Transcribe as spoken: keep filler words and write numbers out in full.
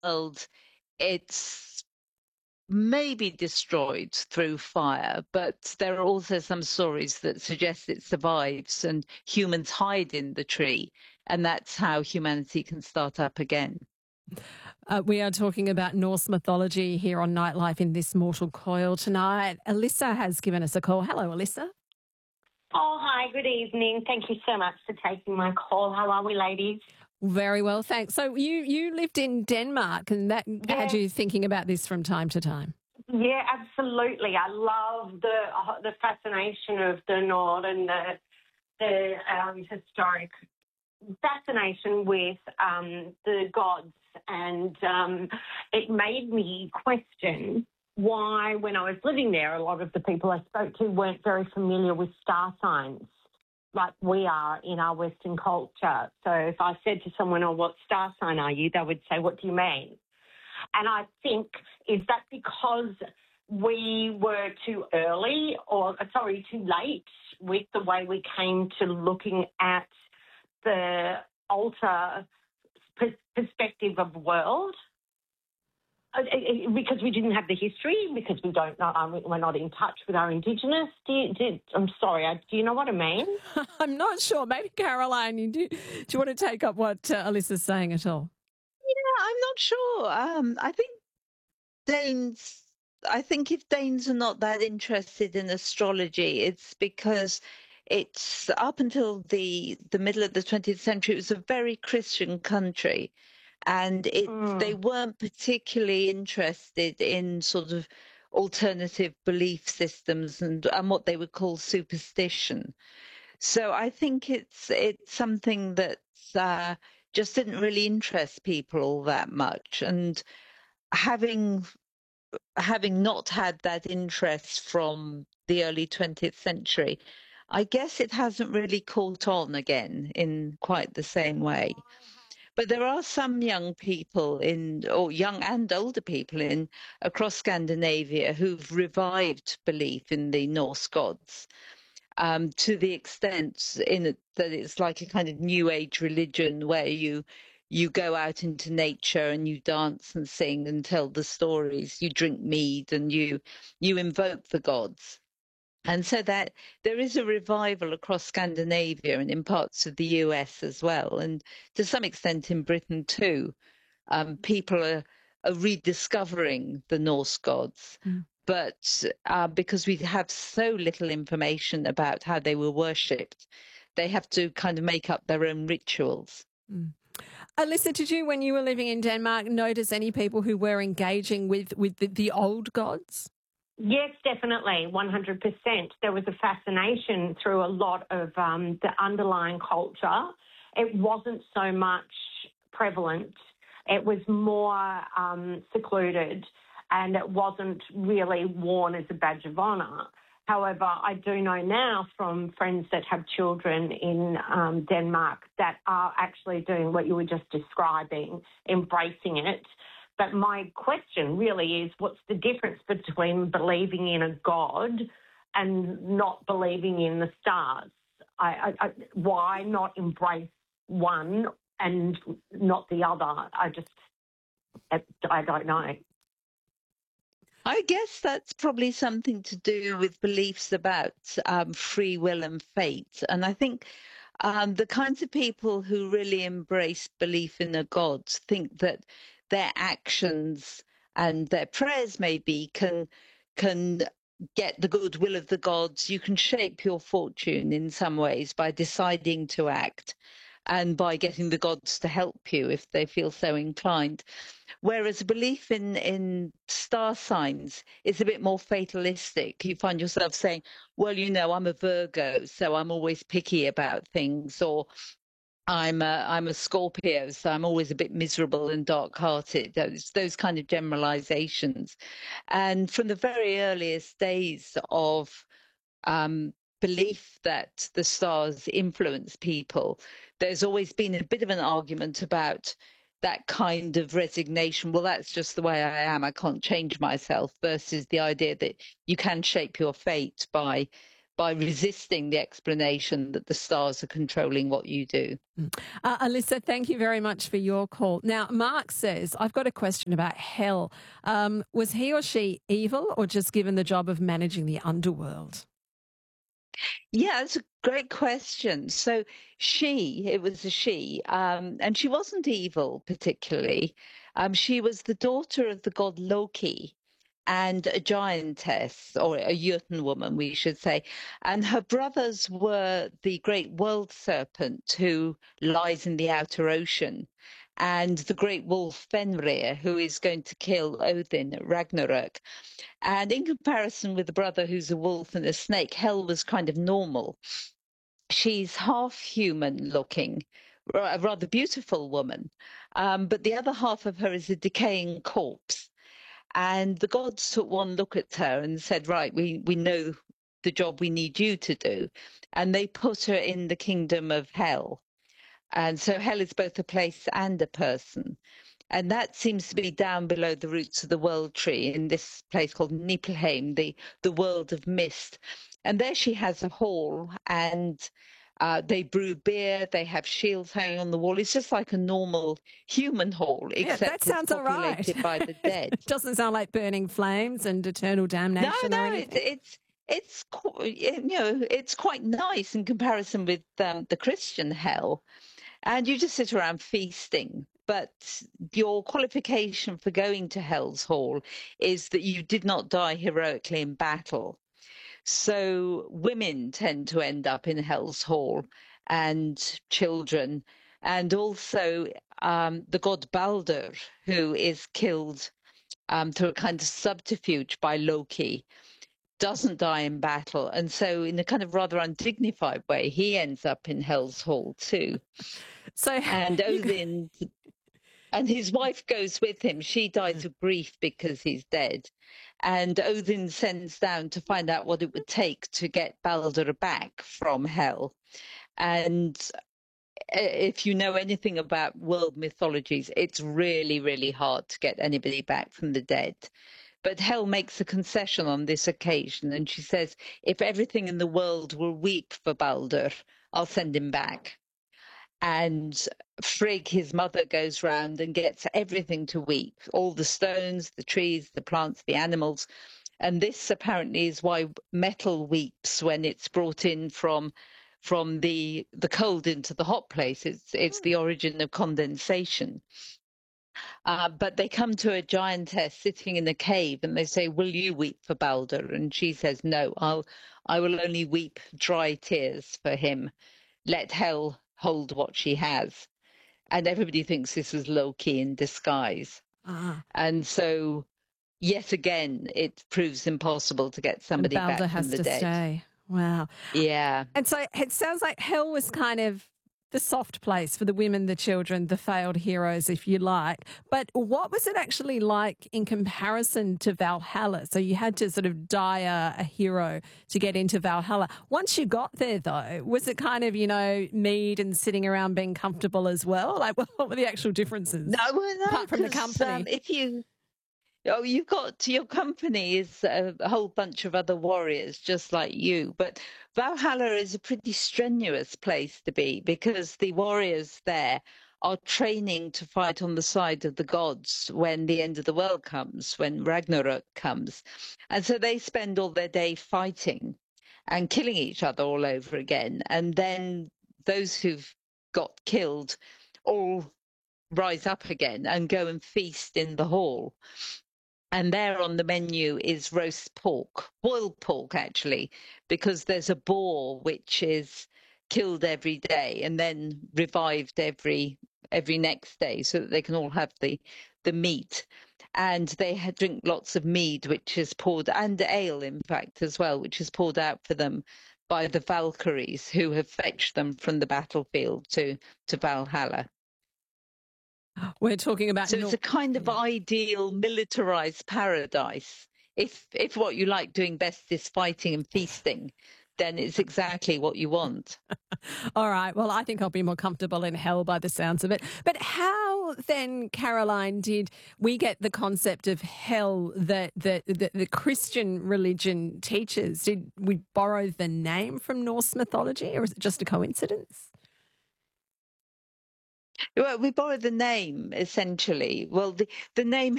world, it's maybe destroyed through fire, but there are also some stories that suggest it survives and humans hide in the tree, and that's how humanity can start up again. Uh, we are talking about Norse mythology here on Nightlife in This Mortal Coil tonight. Alyssa has given us a call. Hello, Alyssa. Oh, hi, good evening. Thank you so much for taking my call. How are we, ladies? Very well, thanks. So you, you lived in Denmark, and that Yeah. had you thinking about this from time to time? Yeah, absolutely. I love the uh, the fascination of the Nord and the, the um, historic fascination with um, the gods. And um, it made me question why, when I was living there, a lot of the people I spoke to weren't very familiar with star signs like we are in our Western culture. So if I said to someone, oh, what star sign are you? They would say, what do you mean? And I think, is that because we were too early or, sorry, too late with the way we came to looking at the alter perspective of the world? Because we didn't have the history, because we don't know, um, we're not in touch with our Indigenous. Do you, do, I'm sorry, do you know what I mean? I'm not sure. Maybe Caroline, you do, do you want to take up what uh, Alyssa's saying at all? Yeah, I'm not sure. Um, I think Danes, I think if Danes are not that interested in astrology, it's because it's up until the the middle of the twentieth century, it was a very Christian country. And it Mm. they weren't particularly interested in sort of alternative belief systems and, and what they would call superstition. So I think it's it's something that uh, just didn't really interest people all that much. And having having not had that interest from the early twentieth century, I guess it hasn't really caught on again in quite the same way. But there are some young people in, or young and older people in across Scandinavia who've revived belief in the Norse gods, um, to the extent in it, that it's like a kind of new age religion where you you go out into nature and you dance and sing and tell the stories, you drink mead and you you invoke the gods. And so that there is a revival across Scandinavia and in parts of the U S as well, and to some extent in Britain too. Um, people are, are rediscovering the Norse gods, Mm. but uh, because we have so little information about how they were worshipped, they have to kind of make up their own rituals. Mm. Alyssa, did you, when you were living in Denmark, notice any people who were engaging with, with the, the old gods? Yes, definitely, one hundred percent. There was a fascination through a lot of um, the underlying culture. It wasn't so much prevalent. It was more um, secluded, and it wasn't really worn as a badge of honour. However, I do know now from friends that have children in um, Denmark that are actually doing what you were just describing, embracing it. But my question really is, what's the difference between believing in a God and not believing in the stars? I, I, I, why not embrace one and not the other? I just, I, I don't know. I guess that's probably something to do with beliefs about um, free will and fate. And I think um, the kinds of people who really embrace belief in a God think that their actions and their prayers maybe can can get the goodwill of the gods. You can shape your fortune in some ways by deciding to act and by getting the gods to help you if they feel so inclined. Whereas belief in, in star signs is a bit more fatalistic. You find yourself saying, well, you know, I'm a Virgo, so I'm always picky about things, or I'm a, I'm a Scorpio, so I'm always a bit miserable and dark-hearted. Those those kind of generalizations, and from the very earliest days of um, belief that the stars influence people, there's always been a bit of an argument about that kind of resignation. Well, that's just the way I am. I can't change myself. Versus the idea that you can shape your fate by by resisting the explanation that the stars are controlling what you do. Uh, Alyssa, thank you very much for your call. Now, Mark says, I've got a question about hell. Um, was he or she evil or just given the job of managing the underworld? Yeah, it's a great question. So she, it was a she, um, and she wasn't evil particularly. Um, she was the daughter of the god Loki and a giantess, or a Jotun woman, we should say. And her brothers were the great world serpent who lies in the outer ocean, and the great wolf Fenrir, who is going to kill Odin at Ragnarok. And in comparison with the brother who's a wolf and a snake, Hel was kind of normal. She's half human looking, a rather beautiful woman, um, but the other half of her is a decaying corpse. And the gods took one look at her and said, right, we, we know the job we need you to do. And they put her in the kingdom of Hel. And so Hel is both a place and a person. And that seems to be down below the roots of the world tree in this place called Niflheim, the, the world of mist. And there she has a hall, and uh, they brew beer, they have shields hanging on the wall. It's just like a normal human hall, except yeah, that sounds it's populated all right. by the dead. It doesn't sound like burning flames and eternal damnation. No, or no, anything. it, it's it's you know it's quite nice in comparison with um, the Christian hell, and you just sit around feasting. But your qualification for going to Hell's Hall is that you did not die heroically in battle. So women tend to end up in Hell's Hall, and children, and also um, the god Baldur, who is killed um, through a kind of subterfuge by Loki, doesn't die in battle. And so in a kind of rather undignified way, he ends up in Hell's Hall too. So And Odin... And his wife goes with him. She dies of grief because he's dead. And Odin sends down to find out what it would take to get Baldur back from Hell. And if you know anything about world mythologies, it's really, really hard to get anybody back from the dead. But Hel makes a concession on this occasion. And she says, if everything in the world will weep for Baldur, I'll send him back. And Frigg, his mother, goes round and gets everything to weep, all the stones, the trees, the plants, the animals. And this apparently is why metal weeps when it's brought in from from the the cold into the hot place. It's, it's the origin of condensation. Uh, but they come to a giantess sitting in a cave and they say, will you weep for Baldur? And she says, no, I'll, I will only weep dry tears for him. Let Hel hold what she has. And everybody thinks this was Loki in disguise. Uh-huh. And so, yet again, it proves impossible to get somebody and Baldur back has from the to dead. Stay. Wow. Yeah. And so it sounds like Hell was kind of the soft place for the women, the children, the failed heroes, if you like. But what was it actually like in comparison to Valhalla? So you had to sort of die a, a hero to get into Valhalla. Once you got there, though, was it kind of, you know, mead and sitting around being comfortable as well? Like, what were the actual differences? No, well, no, apart from the company. Um, if you... Oh, you've got your company is a, a whole bunch of other warriors just like you. But Valhalla is a pretty strenuous place to be because the warriors there are training to fight on the side of the gods when the end of the world comes, when Ragnarok comes. And so they spend all their day fighting and killing each other all over again. And then those who've got killed all rise up again and go and feast in the hall. And there on the menu is roast pork, boiled pork, actually, because there's a boar which is killed every day and then revived every every next day so that they can all have the, the meat. And they drink lots of mead, which is poured, and ale, in fact, as well, which is poured out for them by the Valkyries who have fetched them from the battlefield to, to Valhalla. We're talking about... So it's a kind of ideal militarized paradise. If if what you like doing best is fighting and feasting, then it's exactly what you want. All right. Well, I think I'll be more comfortable in Hell by the sounds of it. But how how then, Caroline, did we get the concept of hell that the, the, the Christian religion teaches? Did we borrow the name from Norse mythology, or is it just a coincidence? Well, we borrowed the name, essentially. Well, the, the name